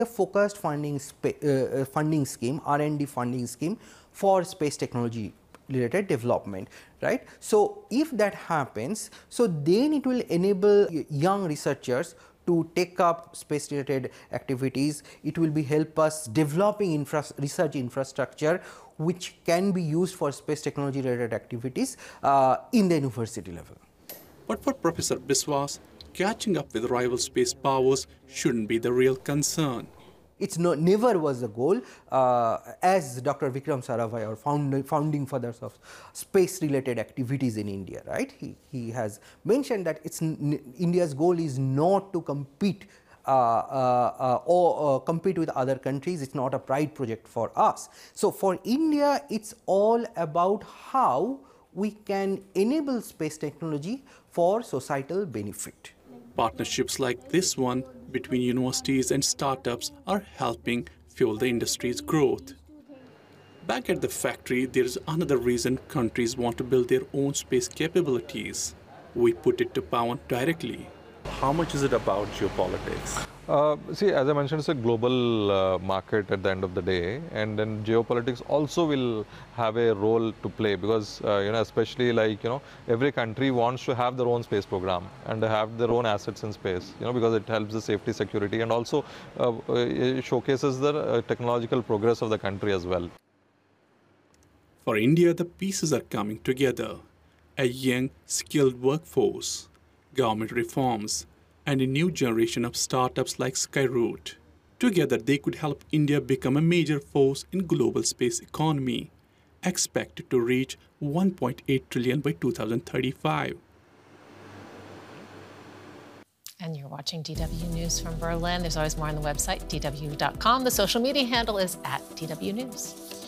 a focused funding scheme, R&D funding scheme for space technology related development, right? So if that happens, so then it will enable young researchers to take up space related activities. It will be help us developing research infrastructure which can be used for space technology related activities in the university level. But for Professor Biswas, catching up with rival space powers shouldn't be the real concern. It's never was the goal, as Dr. Vikram Sarabhai, our founding fathers of space-related activities in India, right? He has mentioned that India's goal is not to compete or compete with other countries. It's not a pride project for us. So for India, it's all about how we can enable space technology for societal benefit. Partnerships like this one between universities and startups are helping fuel the industry's growth. Back at the factory, there is another reason countries want to build their own space capabilities. We put it to Pawan directly. How much is it about geopolitics? See, as I mentioned, it's a global market at the end of the day, and then geopolitics also will have a role to play because, especially every country wants to have their own space program and have their own assets in space, because it helps the safety, security, and also showcases the technological progress of the country as well. For India, the pieces are coming together. A young, skilled workforce, government reforms, and a new generation of startups like Skyroot. Together, they could help India become a major force in global space economy, expected to reach 1.8 trillion by 2035. And you're watching DW News from Berlin. There's always more on the website, dw.com. The social media handle is @DW News.